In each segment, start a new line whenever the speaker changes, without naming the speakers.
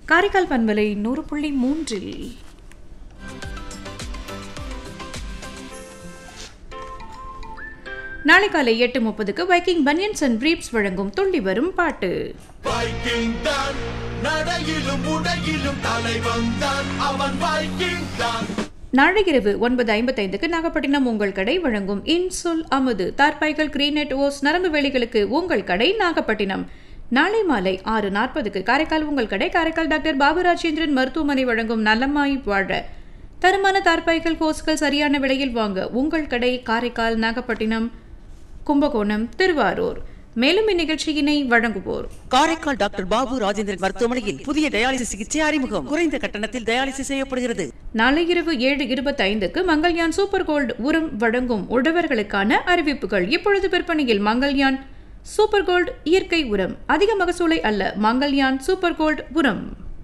காரைக்கால் பண்பலை 100.3 நாளை காலை 8:30 வைக்கிங் பனியன்ஸ் அண்ட் பிரீப்ஸ் வழங்கும் துள்ளி வரும் பாட்டு.
வைக்கிங் தான் நடையிலும் உடையிலும் தலைவன் தான் அவன் வைக்கிங் தான்.
நாளை இரவு 9:55 நாகப்பட்டினம் உங்கள் கடை வழங்கும் இன்சொல் அமுது தார்பாய்கள் கிரீனெட் ஓஸ் நரம்பு வேலிகளுக்கு உங்கள் கடை நாகப்பட்டினம். நாளை மாலை 6:40 காரைக்கால் உங்கள் கடை காரைக்கால் டாக்டர் பாபு ராஜேந்திரன் மருத்துவமனை வழங்கும் நலமாய் வாழ தரமான தார்பாய்கள் ஹோஸ்கள் சரியான விலையில் வாங்க உங்கள் கடை காரைக்கால் நாகப்பட்டினம் கும்பகோணம் திருவாரூர். மேலும் இந்நிகழ்ச்சியினை வழங்குவோர்
காரைக்கால் டாக்டர் பாபு ராஜேந்திரன் மருத்துவமனையில் புதிய டயாலிசிஸ் சிகிச்சை அறிமுகம். குறைந்த கட்டணத்தில் டயாலிசிஸ் செய்யப்படுகிறது.
நாளை இரவு 7:25 மங்கள்யான் சூப்பர் கோல்டு உரம் வழங்கும் உழவர்களுக்கான அறிவிப்புகள். இப்பொழுது விற்பனையில் மங்கள்யான் சூப்பர் கோல்டு இயற்கை உரம். அதிக மகசூலை அல்ல, மங்கள்யான் சூப்பர் கோல்டு உரம்.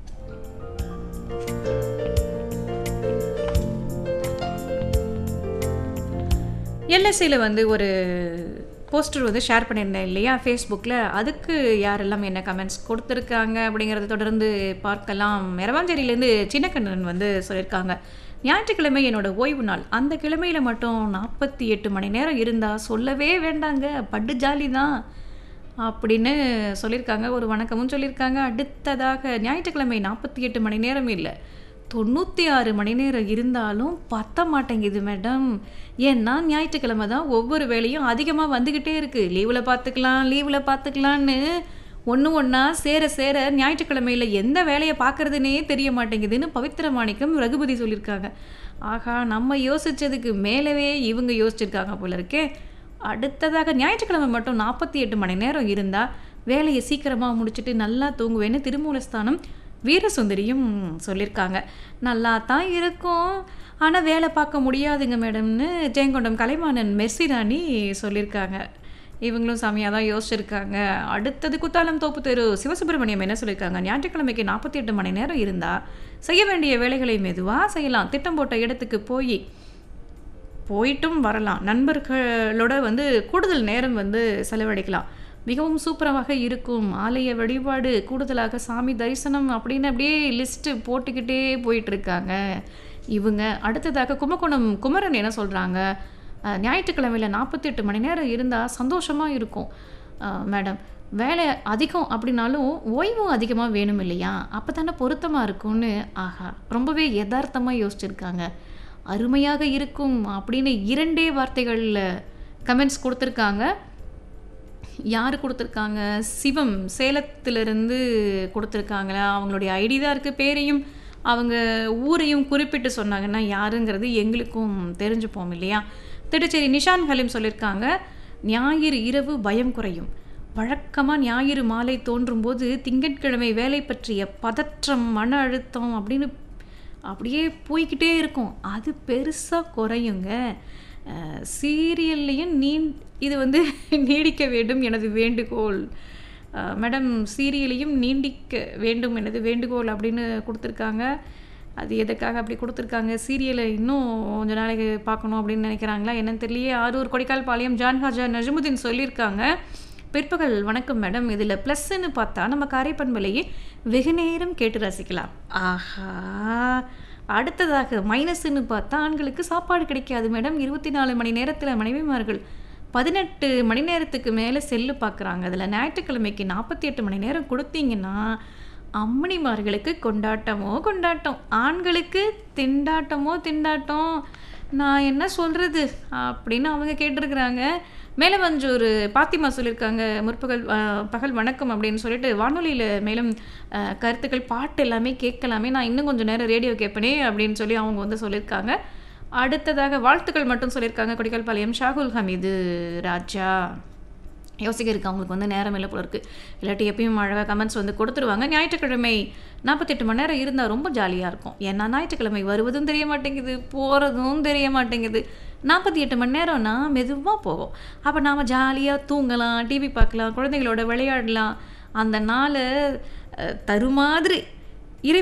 எல்எஸ்சியில் ஒரு போஸ்டர் ஷேர் பண்ணியிருந்தேன் இல்லையா ஃபேஸ்புக்கில். அதுக்கு யாரெல்லாம் என்ன கமெண்ட்ஸ் கொடுத்துருக்காங்க அப்படிங்கிறத தொடர்ந்து பார்க்கலாம். எரவாஞ்சேரியிலேருந்து சின்னக்கண்ணன் சொல்லியிருக்காங்க, ஞாயிற்றுக்கிழமை என்னோடய ஓய்வு நாள். அந்த கிழமையில் மட்டும் 48 மணி நேரம் இருந்தால் சொல்லவே வேண்டாங்க, பட்டு ஜாலி தான் அப்படின்னு சொல்லியிருக்காங்க. ஒரு வணக்கமும் சொல்லியிருக்காங்க. அடுத்ததாக ஞாயிற்றுக்கிழமை 48 மணி நேரம் இல்லை, 96 மணி நேரம் இருந்தாலும் பத்த மாட்டேங்குது மேடம். ஏன்னா ஞாயிற்றுக்கிழமை தான் ஒவ்வொரு வேலையும் அதிகமாக வந்துக்கிட்டே இருக்குது. லீவில் பார்த்துக்கலான்னு ஒன்றா சேர சேர ஞாயிற்றுக்கிழமையில் எந்த வேலையை பார்க்குறதுனே தெரிய மாட்டேங்குதுன்னு பவித்திர மாணிக்கம் ரகுபதி சொல்லியிருக்காங்க. ஆகா, நம்ம யோசித்ததுக்கு மேலவே இவங்க யோசிச்சிருக்காங்க போல இருக்கே. அடுத்ததாக ஞாயிற்றுக்கிழமை மட்டும் 48 மணி நேரம் இருந்தால் வேலையை சீக்கிரமாக முடிச்சுட்டு நல்லா தூங்குவேன்னு திருமூலஸ்தானம் வீரசுந்தரியும் சொல்லியிருக்காங்க. நல்லா தான் இருக்கும், ஆனால் வேலை பார்க்க முடியாதுங்க மேடம்னு ஜெயங்கொண்டம் கலைமானன் மெர்சிராணி சொல்லியிருக்காங்க. இவங்களும் செமையாக தான் யோசிச்சிருக்காங்க. அடுத்தது குத்தாலம் தோப்பு தெரு சிவசுப்பிரமணியம் என்ன சொல்லியிருக்காங்க, ஞாயிற்றுக்கிழமைக்கு 48 மணி நேரம் இருந்தால் செய்ய வேண்டிய வேலைகளை மெதுவாக செய்யலாம். திட்டம் போட்ட இடத்துக்கு போயிட்டும் வரலாம். நண்பர்களோட கூடுதல் நேரம் செலவழிக்கலாம். மிகவும் சூப்பராக இருக்கும். ஆலய வழிபாடு, கூடுதலாக சாமி தரிசனம் அப்படின்னு அப்படியே லிஸ்ட்டு போட்டுக்கிட்டே போயிட்டுருக்காங்க இவங்க. அடுத்ததாக கும்பகோணம் குமரன் என்ன சொல்கிறாங்க, ஞாயிற்றுக்கிழமையில் 48 மணி நேரம் இருந்தால் சந்தோஷமாக இருக்கும் மேடம். வேலை அதிகம் அப்படின்னாலும் ஓய்வும் அதிகமாக வேணும் இல்லையா, அப்போ தானே பொருத்தமாக இருக்கும்னு. ஆஹா, ரொம்பவே யதார்த்தமாக யோசிச்சிருக்காங்க. அருமையாக இருக்கும் அப்படின்னு 2 வார்த்தைகளில் கமெண்ட்ஸ் கொடுத்துருக்காங்க. யார் கொடுத்துருக்காங்க, சிவம் சேலத்திலிருந்து கொடுத்துருக்காங்களா. அவங்களுடைய ஐடி தான் இருக்குது, பேரையும் அவங்க ஊரையும் குறிப்பிட்டு சொன்னாங்கன்னா யாருங்கிறது எங்களுக்கும் தெரிஞ்சுப்போம் இல்லையா. திருச்சேரி நிஷான் ஹலீம் சொல்லியிருக்காங்க, ஞாயிறு இரவு பயம் குறையும். வழக்கமாக ஞாயிறு மாலை தோன்றும் போது திங்கட்கிழமை வேலை பற்றிய பதற்றம், மன அழுத்தம் அப்படின்னு அப்படியே போய்கிட்டே இருக்கும். அது பெருசாக குறையுங்க. சீரியல்லையும் இது நீடிக்க வேண்டும் எனது வேண்டுகோள் மேடம். சீரியலையும் நீண்டிக்க வேண்டும் எனது வேண்டுகோள் அப்படின்னு கொடுத்துருக்காங்க. அது எதுக்காக அப்படி கொடுத்துருக்காங்க, சீரியலை இன்னும் கொஞ்சம் நாளைக்கு பார்க்கணும் அப்படின்னு நினைக்கிறாங்களா என்னன்னு தெரியலையே. ஆரூர் கொடிக்கால் பாளையம் ஜான்ஹாஜா நஜமுதீன் சொல்லியிருக்காங்க, பிற்பகல் வணக்கம் மேடம். இதில் ப்ளஸ்ன்னு பார்த்தா நம்ம காரைப்பண்பலையே வெகு நேரம் கேட்டு ரசிக்கலாம். ஆஹா, அடுத்ததாக மைனஸ்ன்னு பார்த்தா ஆண்களுக்கு சாப்பாடு கிடைக்காது மேடம். 24 மணி நேரத்தில் மனைவிமார்கள் 18 மணி நேரத்துக்கு மேலே செல்லு பார்க்குறாங்க. அதில் ஞாயிற்றுக்கிழமைக்கு 48 மணி நேரம் கொடுத்தீங்கன்னா அம்மணிமார்களுக்கு கொண்டாட்டமோ கொண்டாட்டம், ஆண்களுக்கு திண்டாட்டம். நான் என்ன சொல்கிறது அப்படின்னு அவங்க கேட்டிருக்கிறாங்க. மேலவஞ்சூர் பாத்திமா சொல்லியிருக்காங்க, பகல் வணக்கம் அப்படின்னு சொல்லிட்டு வானொலியில் மேலும் கருத்துக்கள் பாட்டு எல்லாமே கேட்கலாமே, நான் இன்னும் கொஞ்சம் நேரம் ரேடியோ கேட்பனே அப்படின்னு சொல்லி அவங்க சொல்லியிருக்காங்க. அடுத்ததாக வாழ்த்துக்கள் மட்டும் சொல்லியிருக்காங்க கொடிக்கால் பாளையம் ஷாகுல் ஹமீது ராஜா. யோசிக்கிறதுக்கு அவங்களுக்கு நேரம் இல்லை போல இருக்குது. இல்லாட்டி எப்பயும் அழகாக கமெண்ட்ஸ் கொடுத்துருவாங்க. ஞாயிற்றுக்கிழமை 48 மணி நேரம் இருந்தால் ரொம்ப ஜாலியாக இருக்கும். ஏன்னா ஞாயிற்றுக்கிழமை வருவதும் தெரிய மாட்டேங்குது, போகிறதும் தெரிய மாட்டேங்குது. 48 மணி நேரம்னா மெதுவாக போகும். அப்போ நாம் ஜாலியாக தூங்கலாம், டிவி பார்க்கலாம், குழந்தைகளோட விளையாடலாம். அந்த நாளை தருமாதிரி